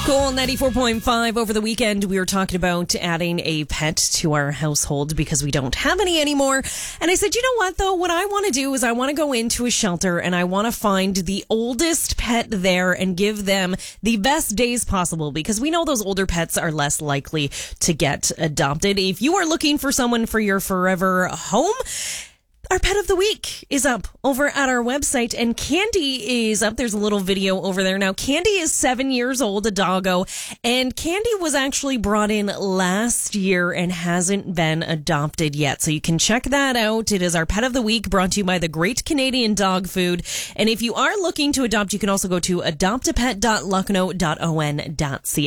Cool, 94.5. Over the weekend, we were talking about adding a pet to our household because we don't have any anymore. And I said, you know what, though? What I want to do is I want to go into a shelter and I want to find the oldest pet there and give them the best days possible because we know those older pets are less likely to get adopted. If you are looking for someone for your forever home, our pet of the week is up over at our website, and Candy is up. There's a little video over there now. Candy is 7 years old, a doggo, and Candy was actually brought in last year and hasn't been adopted yet. So you can check that out. It is our pet of the week, brought to you by the Great Canadian Dog Food. And if you are looking to adopt, you can also go to adoptapet.lucknow.on.ca.